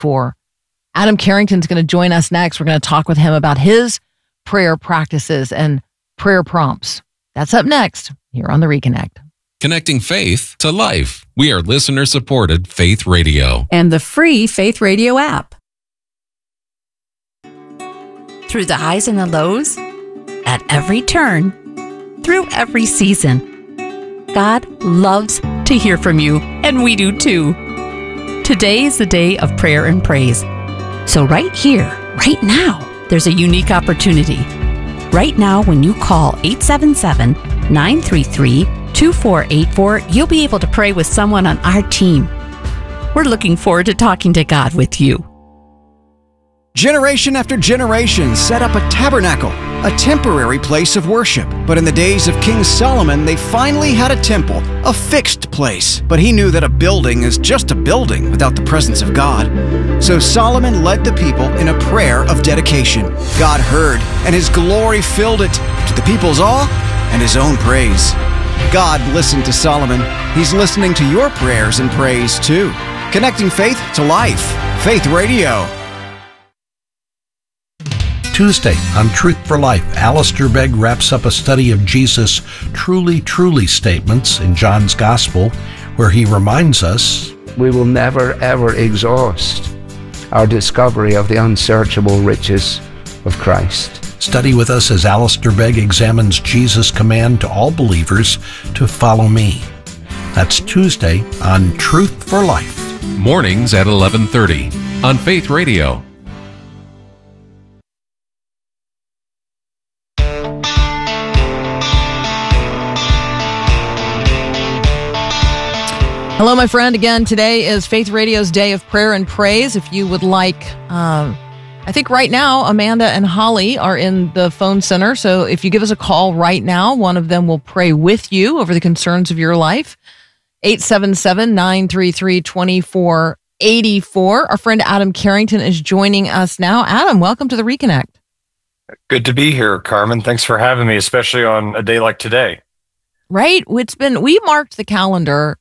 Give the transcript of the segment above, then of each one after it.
for. Adam Carrington's going to join us next. We're going to talk with him about his prayer practices and prayer prompts. That's up next here on The Reconnect. Connecting faith to life. We are listener-supported Faith Radio. And the free Faith Radio app. Through the highs and the lows, at every turn, through every season, God loves to hear from you, and we do too. Today is the day of prayer and praise. So right here, right now, there's a unique opportunity. Right now, when you call 877-933-2484, you'll be able to pray with someone on our team. We're looking forward to talking to God with you. Generation after generation set up a tabernacle, a temporary place of worship. But in the days of King Solomon, they finally had a temple, a fixed place. But he knew that a building is just a building without the presence of God. So Solomon led the people in a prayer of dedication. God heard, and his glory filled it, to the people's awe and his own praise. God listened to Solomon. He's listening to your prayers and praise too. Connecting faith to life. Faith Radio. Tuesday on Truth for Life, Alistair Begg wraps up a study of Jesus' truly statements in John's Gospel, where he reminds us, we will never ever exhaust our discovery of the unsearchable riches of Christ. Study with us as Alistair Begg examines Jesus' command to all believers to follow me. That's Tuesday on Truth for Life. Mornings at 11:30 on Faith Radio. Hello, my friend. Again, today is Faith Radio's Day of Prayer and Praise. If you would like, I think right now, Amanda and Holly are in the phone center. So if you give us a call right now, one of them will pray with you over the concerns of your life. 877-933-2484. Our friend Adam Carrington is joining us now. Adam, welcome to the Reconnect. Good to be here, Carmen. Thanks for having me, especially on a day like today. Right? We marked the calendar,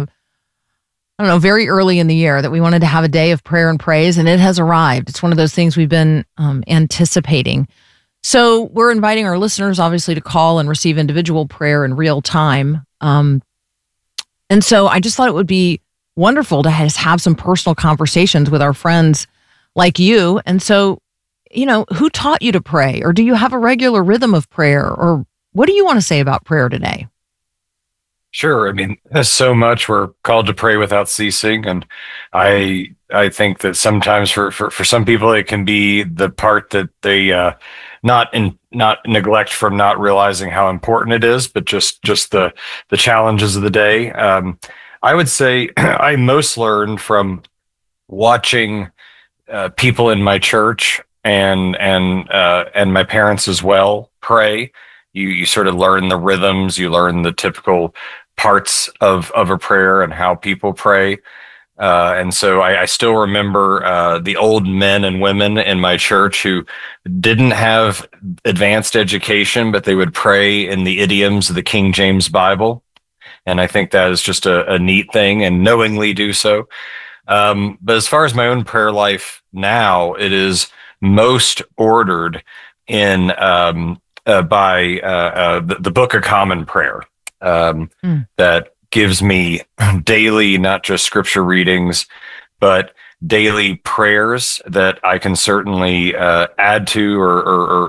very early in the year that we wanted to have a day of prayer and praise, and it has arrived. It's one of those things we've been anticipating. So we're inviting our listeners, obviously, to call and receive individual prayer in real time. And so I just thought it would be wonderful to have some personal conversations with our friends like you. And so, who taught you to pray? Or do you have a regular rhythm of prayer? Or what do you want to say about prayer today? Sure. I mean, there's so much. We're called to pray without ceasing. And I think that sometimes for some people, it can be the part that they not neglect from not realizing how important it is, but just the challenges of the day. I would say I most learned from watching people in my church and my parents as well pray. You sort of learn the rhythms, you learn the typical parts of a prayer and how people pray. And so I still remember the old men and women in my church who didn't have advanced education, but they would pray in the idioms of the King James Bible. And I think that is just a neat thing, and knowingly do so. But as far as my own prayer life now, it is most ordered in by the Book of Common Prayer that gives me daily, not just scripture readings, but daily prayers that I can certainly add to or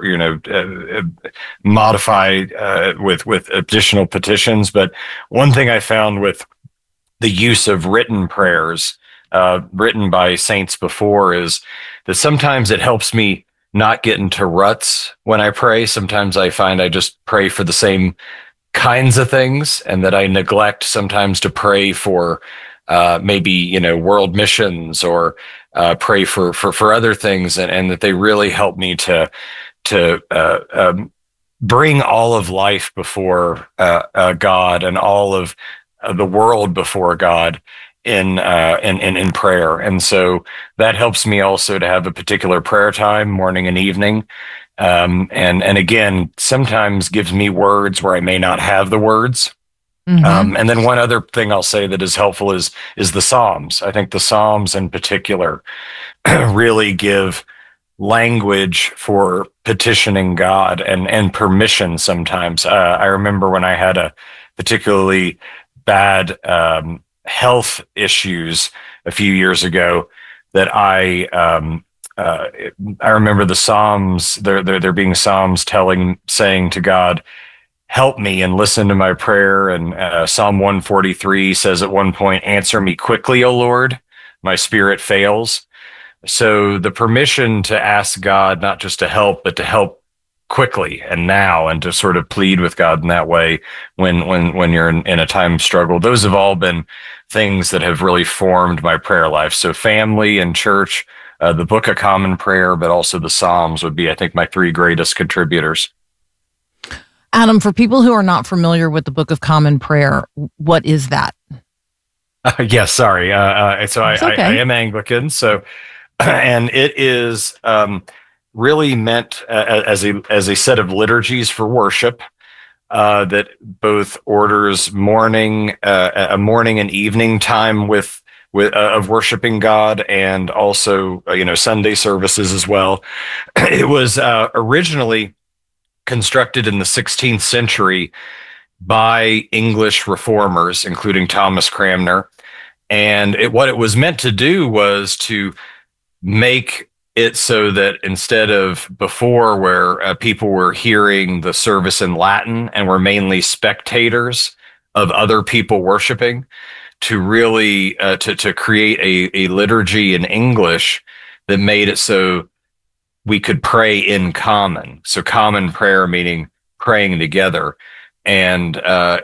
modify with additional petitions. But one thing I found with the use of written prayers written by saints before is that sometimes it helps me not get into ruts when I pray. Sometimes I find I just pray for the same kinds of things, and that I neglect sometimes to pray for maybe, world missions or pray for other things, and that they really help me to bring all of life before God and all of the world before God in prayer. And so that helps me also to have a particular prayer time, morning and evening. And again, sometimes gives me words where I may not have the words. And then one other thing I'll say that is helpful is the Psalms. I think the Psalms in particular really give language for petitioning God and permission sometimes. I remember when I had a particularly bad health issues a few years ago that I remember the Psalms, there being Psalms saying to God, help me and listen to my prayer. And Psalm 143 says at one point, answer me quickly, O Lord, my spirit fails. So the permission to ask God, not just to help, but to help quickly and now, and to sort of plead with God in that way when you're in a time of struggle. Those have all been things that have really formed my prayer life. So family and church, the Book of Common Prayer, but also the Psalms would be, I think, my three greatest contributors. Adam, for people who are not familiar with the Book of Common Prayer, what is that? Yes, sorry. So I am Anglican. So, and it is really meant as a set of liturgies for worship that both orders a morning and evening time of worshiping God, and also Sunday services as well. It was originally constructed in the 16th century by English reformers, including Thomas Cranmer. And what it was meant to do was to make it so that instead of before, where people were hearing the service in Latin and were mainly spectators of other people worshiping, to really to create a liturgy in English that made it so we could pray in common. So common prayer meaning praying together. And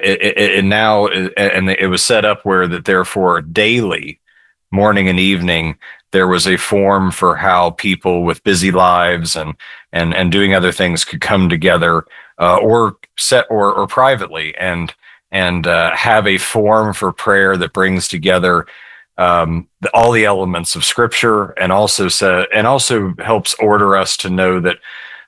it was set up where that therefore daily, morning and evening, there was a form for how people with busy lives and doing other things could come together, or privately and have a form for prayer that brings together all the elements of Scripture, and also helps order us to know that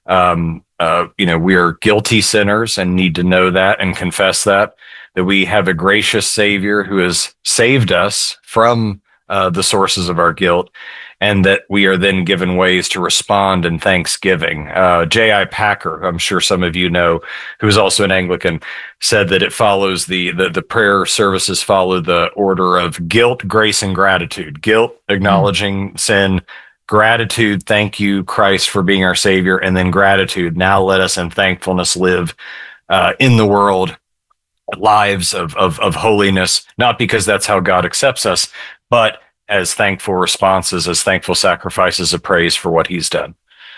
we are guilty sinners and need to know that and confess that we have a gracious Savior who has saved us from the sources of our guilt, and that we are then given ways to respond in thanksgiving. J.I. Packer, I'm sure some of you know, who is also an Anglican, said that it follows the prayer services follow the order of guilt, grace, and gratitude. Guilt, acknowledging sin; gratitude, thank you, Christ, for being our Savior; and then gratitude, now let us in thankfulness live in the world lives of holiness, not because that's how God accepts us, but as thankful responses, as thankful sacrifices of praise for what He's done.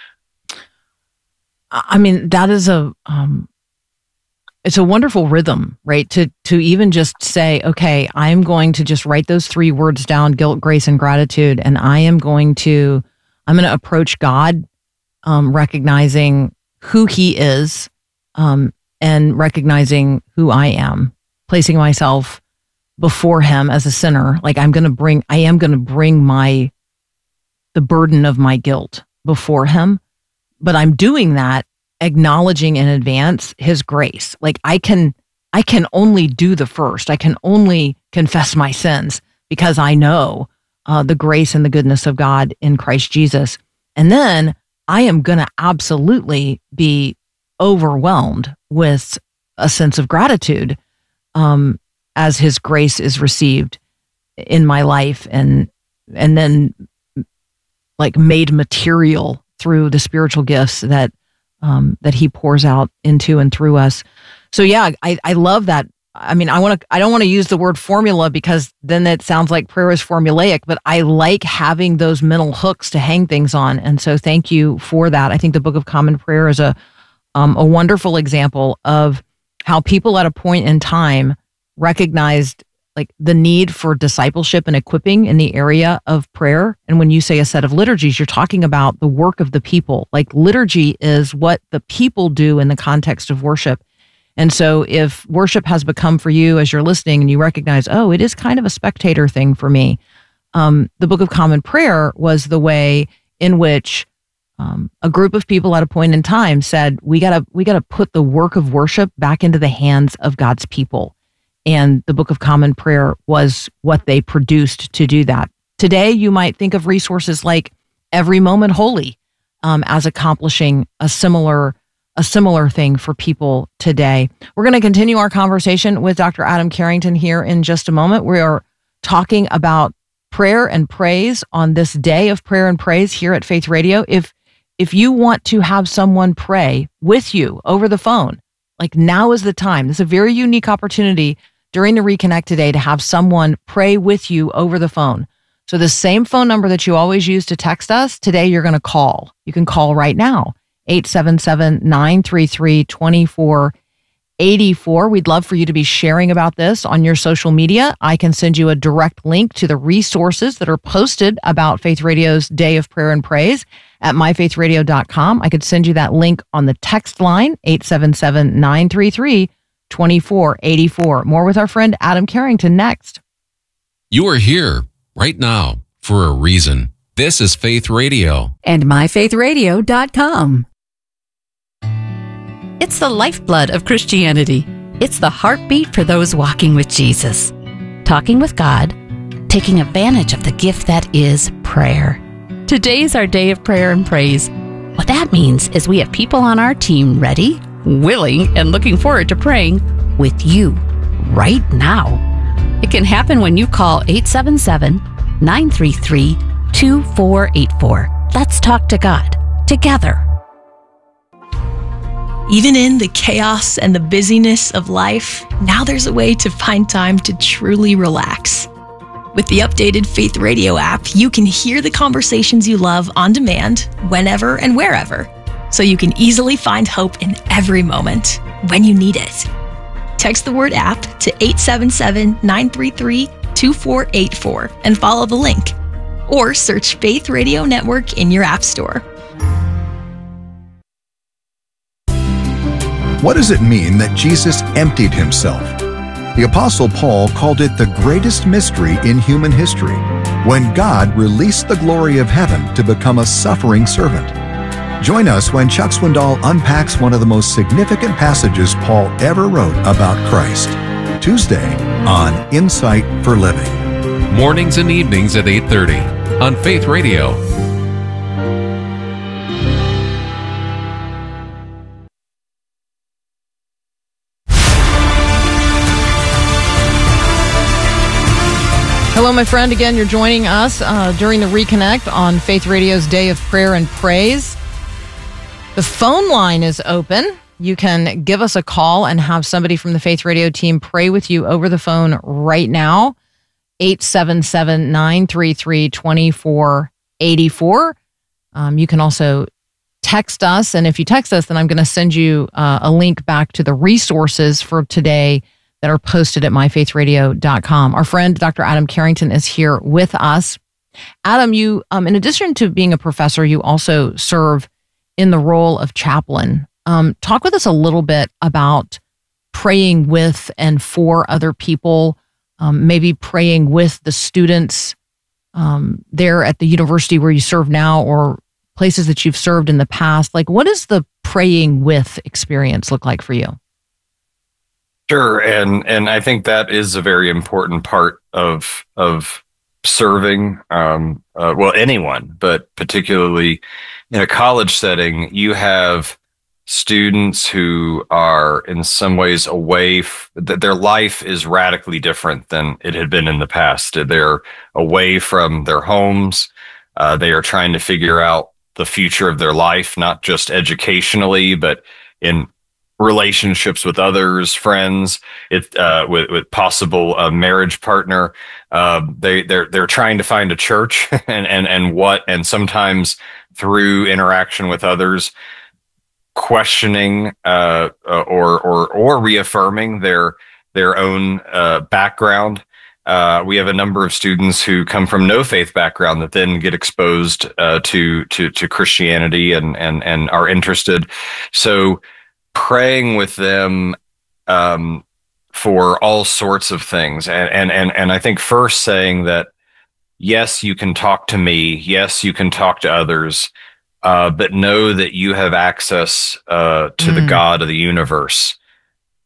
I mean, that is it's a wonderful rhythm, right? To even just say, okay, I'm going to just write those three words down: guilt, grace, and gratitude, and I'm going to approach God, recognizing who He is, and recognizing who I am, placing myself before Him as a sinner. Like I am going to bring the burden of my guilt before Him, but I'm doing that acknowledging in advance His grace. Like I can only do the first. I can only confess my sins because I know the grace and the goodness of God in Christ Jesus. And then I am going to absolutely be overwhelmed with a sense of gratitude as His grace is received in my life, and then like made material through the spiritual gifts that He pours out into and through us. So yeah, I love that. I mean, I don't want to use the word formula, because then it sounds like prayer is formulaic, but I like having those mental hooks to hang things on. And so thank you for that. I think the Book of Common Prayer is a wonderful example of how people at a point in time recognized like the need for discipleship and equipping in the area of prayer. And when you say a set of liturgies, you're talking about the work of the people. Like liturgy is what the people do in the context of worship. And so if worship has become for you as you're listening and you recognize, oh, it is kind of a spectator thing for me, the Book of Common Prayer was the way in which a group of people at a point in time said, we gotta put the work of worship back into the hands of God's people. And the Book of Common Prayer was what they produced to do that. Today, you might think of resources like Every Moment Holy as accomplishing a similar thing for people today. We're going to continue our conversation with Dr. Adam Carrington here in just a moment. We are talking about prayer and praise on this day of prayer and praise here at Faith Radio. If you want to have someone pray with you over the phone, like now is the time. This is a very unique opportunity during the Reconnect today to have someone pray with you over the phone. So the same phone number that you always use to text us, today you're going to call. You can call right now, 877-933-2484. We'd love for you to be sharing about this on your social media. I can send you a direct link to the resources that are posted about Faith Radio's Day of Prayer and Praise at myfaithradio.com. I could send you that link on the text line, 877-933-2484. More with our friend Adam Carrington next. You are here right now for a reason. This is Faith Radio. And myfaithradio.com. It's the lifeblood of Christianity. It's the heartbeat for those walking with Jesus, talking with God, taking advantage of the gift that is prayer. Today's our day of prayer and praise. What that means is we have people on our team ready, willing, and looking forward to praying with you right now. It can happen when you call 877-933-2484. Let's talk to God together. Even in the chaos and the busyness of life, now there's a way to find time to truly relax. With the updated Faith Radio app, you can hear the conversations you love on demand, whenever and wherever, so you can easily find hope in every moment when you need it. Text the word app to 877-933-2484 and follow the link, or search Faith Radio Network in your app store. What does it mean that Jesus emptied himself? The Apostle Paul called it the greatest mystery in human history, when God released the glory of heaven to become a suffering servant. Join us when Chuck Swindoll unpacks one of the most significant passages Paul ever wrote about Christ. Tuesday on Insight for Living. Mornings and evenings at 8:30 on Faith Radio. Hello, my friend. Again, you're joining us during the Reconnect on Faith Radio's Day of Prayer and Praise. The phone line is open. You can give us a call and have somebody from the Faith Radio team pray with you over the phone right now. 877-933-2484. You can also text us. And if you text us, then I'm going to send you a link back to the resources for today that are posted at myfaithradio.com. Our friend, Dr. Adam Carrington, is here with us. Adam, you, in addition to being a professor, you also serve in the role of chaplain. Talk with us a little bit about praying with and for other people, maybe praying with the students there at the university where you serve now, or places that you've served in the past. Like, what does the praying with experience look like for you? Sure, and I think that is a very important part of serving. Anyone, but particularly in a college setting, you have students who are in some ways that their life is radically different than it had been in the past. They're away from their homes. They are trying to figure out the future of their life, not just educationally, but in relationships with others, friends, with possible marriage partner. They're trying to find a church and sometimes through interaction with others, questioning or reaffirming their own background. We have a number of students who come from no faith background that then get exposed to Christianity and are interested. So praying with them for all sorts of things, and I think first saying that yes, you can talk to me, yes, you can talk to others, but know that you have access to the God of the universe,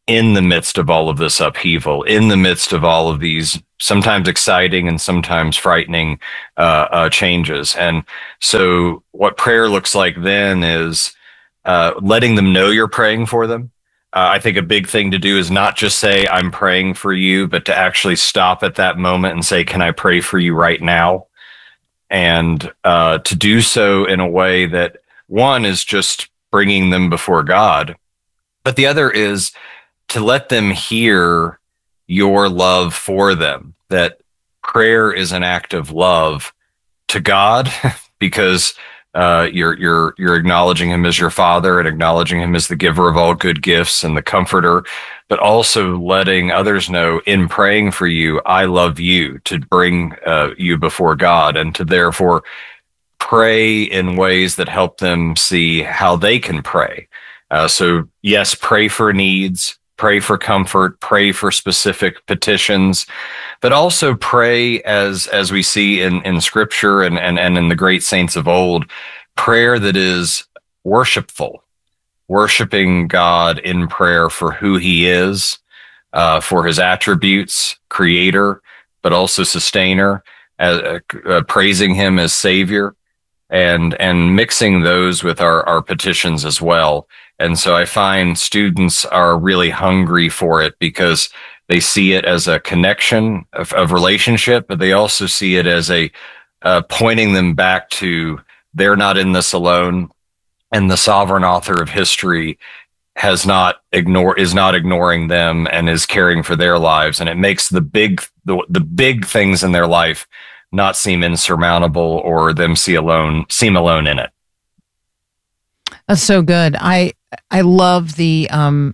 in the midst of all of this upheaval, in the midst of all of these sometimes exciting and sometimes frightening changes. And so what prayer looks like then is letting them know you're praying for them. I think a big thing to do is not just say, I'm praying for you, but to actually stop at that moment and say, can I pray for you right now? And to do so in a way that, one, is just bringing them before God, but the other is to let them hear your love for them, that prayer is an act of love to God because you're acknowledging him as your Father and acknowledging him as the giver of all good gifts and the comforter, but also letting others know, in praying for you, I love you, to bring you before God and to therefore pray in ways that help them see how they can pray. So yes, pray for needs, pray for comfort, pray for specific petitions, but also pray as we see in Scripture and in the great saints of old, prayer that is worshipful, worshiping God in prayer for who he is, for his attributes, creator, but also sustainer, praising him as savior, and mixing those with our petitions as well. And so I find students are really hungry for it because they see it as a connection of relationship, but they also see it as a pointing them back to they're not in this alone, and the sovereign author of history is not ignoring them and is caring for their lives, and it makes the big things in their life not seem insurmountable or them seem alone in it. That's so good. I love the,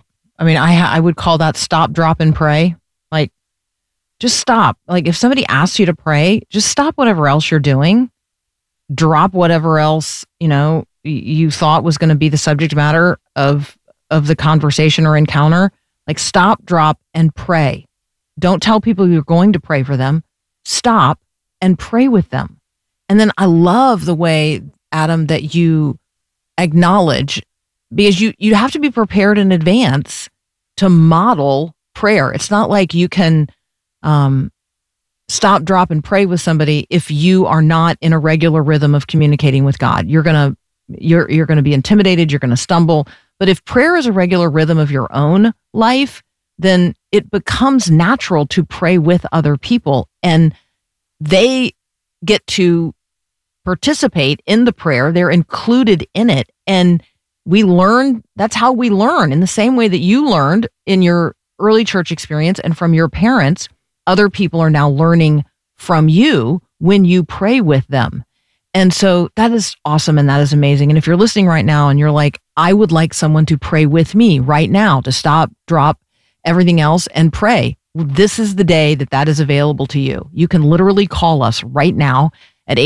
I would call that stop, drop, and pray. Like, just stop. Like, if somebody asks you to pray, just stop whatever else you're doing, drop whatever else, you thought was going to be the subject matter of the conversation or encounter. Like, stop, drop, and pray. Don't tell people you're going to pray for them. Stop and pray with them. And then I love the way, Adam, that you acknowledge, because you have to be prepared in advance to model prayer. It's not like you can stop, drop, and pray with somebody if you are not in a regular rhythm of communicating with God. You're gonna be intimidated. You're gonna stumble. But if prayer is a regular rhythm of your own life, then it becomes natural to pray with other people, and they get to participate in the prayer. They're included in it. And we learn, that's how we learn. In the same way that you learned in your early church experience and from your parents, other people are now learning from you when you pray with them. And so that is awesome and that is amazing. And if you're listening right now and you're like, I would like someone to pray with me right now, to stop, drop everything else and pray, this is the day that is available to you. You can literally call us right now at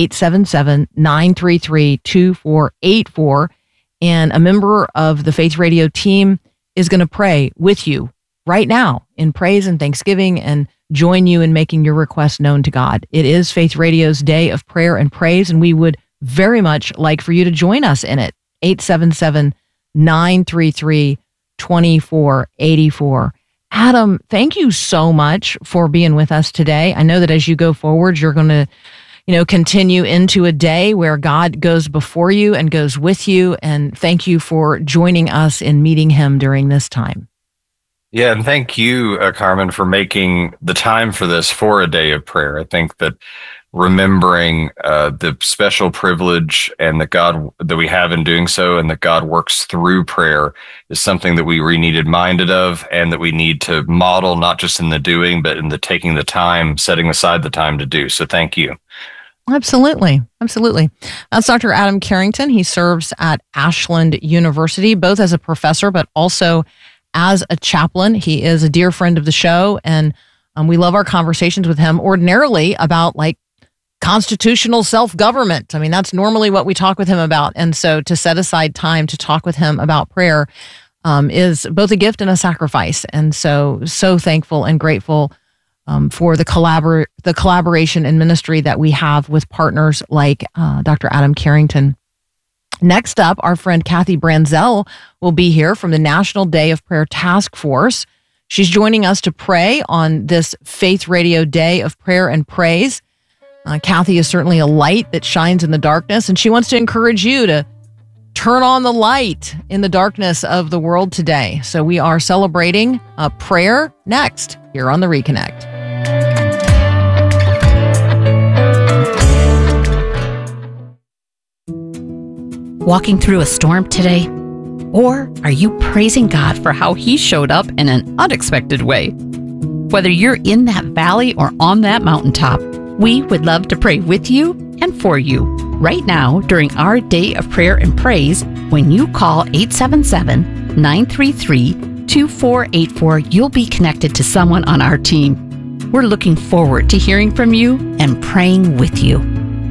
877-933-2484. And a member of the Faith Radio team is going to pray with you right now in praise and thanksgiving and join you in making your request known to God. It is Faith Radio's Day of Prayer and Praise, and we would very much like for you to join us in it. 877-933-2484. Adam, thank you so much for being with us today. I know that as you go forward, you're going to continue into a day where God goes before you and goes with you. And thank you for joining us in meeting him during this time. Yeah, and thank you, Carmen, for making the time for this for a day of prayer. I think that remembering the special privilege and that we have in doing so, and that God works through prayer, is something that we need reminded of, and that we need to model, not just in the doing, but in the taking the time, setting aside the time to do. So thank you. Absolutely. Absolutely. That's Dr. Adam Carrington. He serves at Ashland University, both as a professor, but also as a chaplain. He is a dear friend of the show, and we love our conversations with him ordinarily about constitutional self-government. I mean, that's normally what we talk with him about. And so to set aside time to talk with him about prayer is both a gift and a sacrifice. And so thankful and grateful for the collaboration and ministry that we have with partners like Dr. Adam Carrington. Next up, our friend Kathy Branzell will be here from the National Day of Prayer Task Force. She's joining us to pray on this Faith Radio Day of Prayer and Praise. Kathy is certainly a light that shines in the darkness, and she wants to encourage you to turn on the light in the darkness of the world today. So we are celebrating prayer next here on The Reconnect. Walking through a storm today? Or are you praising God for how He showed up in an unexpected way? Whether you're in that valley or on that mountaintop, we would love to pray with you and for you right now during our day of prayer and praise. When you call 877-933-2484, you'll be connected to someone on our team. We're looking forward to hearing from you and praying with you.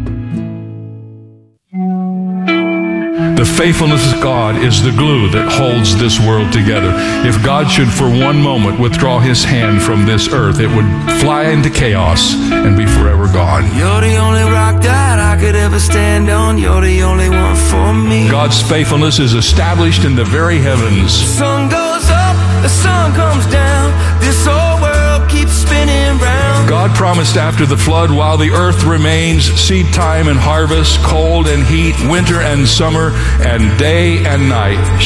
The faithfulness of God is the glue that holds this world together. If God should for one moment withdraw His hand from this earth, it would fly into chaos and be forever gone. You're the only rock that I could ever stand on. You're the only one for me. God's faithfulness is established in the very heavens. The sun goes up, the sun comes down. This whole world keeps spinning round. God promised after the flood, while the earth remains, seed time and harvest, cold and heat, winter and summer, and day and night